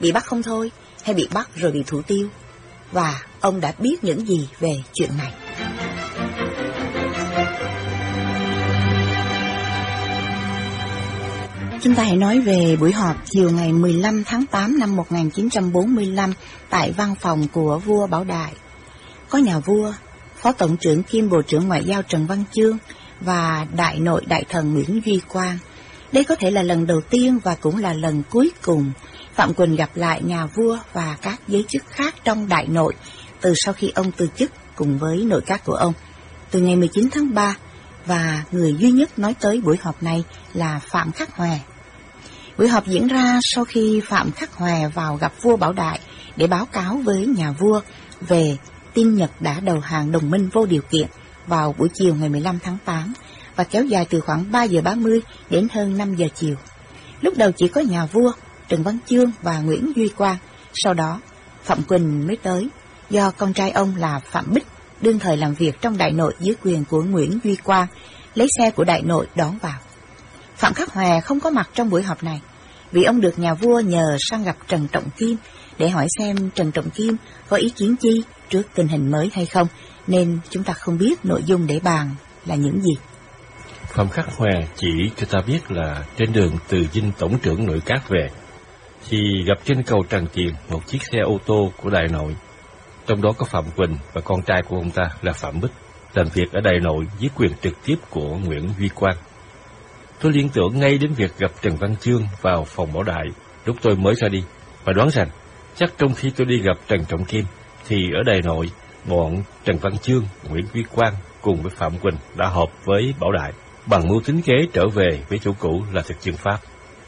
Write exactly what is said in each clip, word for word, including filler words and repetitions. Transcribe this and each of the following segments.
bị bắt không thôi, hay bị bắt rồi bị thủ tiêu? Và ông đã biết những gì về chuyện này? Chúng ta hãy nói về buổi họp chiều ngày mười lăm tháng tám năm một nghìn chín trăm bốn mươi lăm tại văn phòng của vua Bảo Đại. Có nhà vua, Phó Tổng trưởng kiêm Bộ trưởng Ngoại giao Trần Văn Chương và Đại nội Đại thần Nguyễn Duy Quang. Đây có thể là lần đầu tiên và cũng là lần cuối cùng Phạm Quỳnh gặp lại nhà vua và các giới chức khác trong Đại nội từ sau khi ông từ chức cùng với nội các của ông từ ngày mười chín tháng ba, và người duy nhất nói tới buổi họp này là Phạm Khắc Hòa. Buổi họp diễn ra sau khi Phạm Khắc Hòa vào gặp vua Bảo Đại để báo cáo với nhà vua về tin Nhật đã đầu hàng đồng minh vô điều kiện vào buổi chiều ngày mười lăm tháng tám và kéo dài từ khoảng ba giờ ba mươi đến hơn năm giờ chiều. Lúc đầu chỉ có nhà vua, Trần Văn Chương và Nguyễn Duy Quang, sau đó Phạm Quỳnh mới tới, do con trai ông là Phạm Bích đương thời làm việc trong Đại nội dưới quyền của Nguyễn Duy Quang, lấy xe của Đại nội đón vào. Phạm Khắc Hòa không có mặt trong buổi họp này, vì ông được nhà vua nhờ sang gặp Trần Trọng Kim để hỏi xem Trần Trọng Kim có ý kiến chi trước tình hình mới hay không, nên chúng ta không biết nội dung để bàn là những gì. Phạm Khắc Hòa chỉ cho ta biết là trên đường từ dinh tổng trưởng nội các về, thì gặp trên cầu Tràng Tiền một chiếc xe ô tô của Đại nội. Trong đó có Phạm Quỳnh và con trai của ông ta là Phạm Bích, làm việc ở Đại nội dưới quyền trực tiếp của Nguyễn Duy Quang. Tôi liên tưởng ngay đến việc gặp Trần Văn Chương vào phòng Bảo Đại lúc tôi mới ra đi, và đoán rằng chắc trong khi tôi đi gặp Trần Trọng Kim thì ở Đại nội, bọn Trần Văn Chương, Nguyễn Duy Quang cùng với Phạm Quỳnh đã họp với Bảo Đại bằng mưu tính kế trở về với chỗ cũ là thực dân Pháp.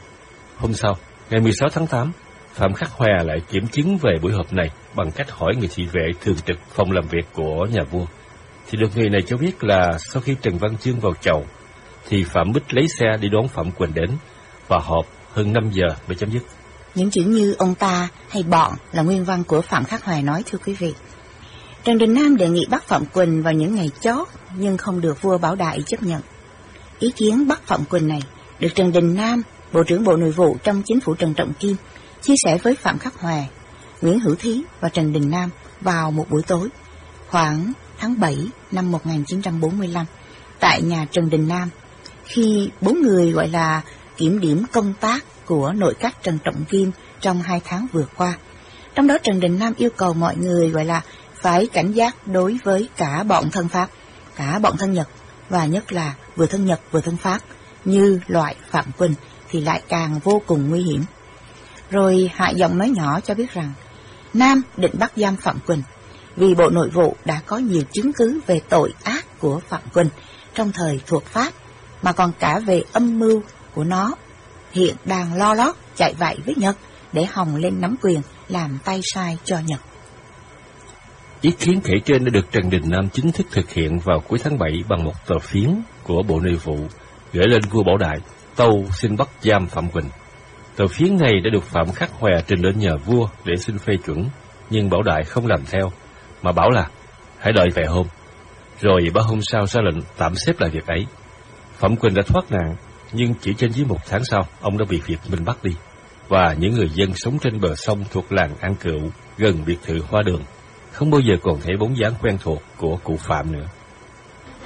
Hôm sau, ngày mười sáu tháng tám, Phạm Khắc Hòa lại kiểm chứng về buổi họp này bằng cách hỏi người thị vệ thường trực phòng làm việc của nhà vua. Thì được người này cho biết là sau khi Trần Văn Chương vào chầu, thì Phạm Bích lấy xe đi đón Phạm Quỳnh đến và họp hơn năm giờ mới chấm dứt. Những chữ như ông ta hay bọn là nguyên văn của Phạm Khắc Hòa nói, thưa quý vị. Trần Đình Nam đề nghị bắt Phạm Quỳnh vào những ngày chót nhưng không được vua Bảo Đại chấp nhận. Ý kiến bắt Phạm Quỳnh này được Trần Đình Nam, Bộ trưởng Bộ Nội vụ trong chính phủ Trần Trọng Kim, chia sẻ với Phạm Khắc Hòa, Nguyễn Hữu Thí và Trần Đình Nam vào một buổi tối khoảng tháng bảy năm một nghìn chín trăm bốn mươi lăm tại nhà Trần Đình Nam, khi bốn người gọi là kiểm điểm công tác của nội các Trần Trọng Kim trong hai tháng vừa qua. Trong đó Trần Đình Nam yêu cầu mọi người gọi là phải cảnh giác đối với cả bọn thân Pháp, cả bọn thân Nhật, và nhất là vừa thân Nhật vừa thân Pháp, như loại Phạm Quỳnh thì lại càng vô cùng nguy hiểm. Rồi hạ giọng nói nhỏ cho biết rằng Nam định bắt giam Phạm Quỳnh vì Bộ Nội vụ đã có nhiều chứng cứ về tội ác của Phạm Quỳnh trong thời thuộc Pháp, mà còn cả về âm mưu của nó hiện đang lo lót chạy vạy với Nhật để hòng lên nắm quyền làm tay sai cho Nhật. Ý kiến kể trên đã được Trần Đình Nam chính thức thực hiện vào cuối tháng bảy bằng một tờ phiến của Bộ Nội vụ gửi lên vua Bảo Đại tâu xin bắt giam Phạm Quỳnh. Tờ phiến này đã được Phạm Khắc Hòa trình lên nhà vua để xin phê chuẩn, nhưng Bảo Đại không làm theo, mà bảo là hãy đợi vài hôm. Rồi ba hôm sau ra lệnh tạm xếp lại việc ấy. Phạm Quỳnh đã thoát nạn, nhưng chỉ trên dưới một tháng sau, ông đã bị Việt Minh bắt đi, và những người dân sống trên bờ sông thuộc làng An Cựu gần biệt thự Hoa Đường không bao giờ còn thấy bóng dáng quen thuộc của cụ Phạm nữa.